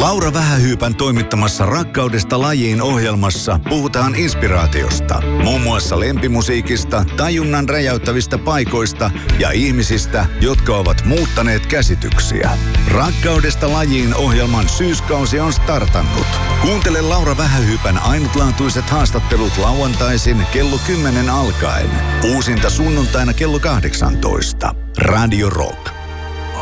Laura Vähähyypän toimittamassa Rakkaudesta lajiin -ohjelmassa puhutaan inspiraatiosta, muun muassa lempimusiikista, tajunnan räjäyttävistä paikoista ja ihmisistä, jotka ovat muuttaneet käsityksiä. Rakkaudesta lajiin -ohjelman syyskausi on startannut. Kuuntele Laura Vähähyypän ainutlaatuiset haastattelut lauantaisin kello 10 alkaen. Uusinta sunnuntaina kello 18. Radio Rock.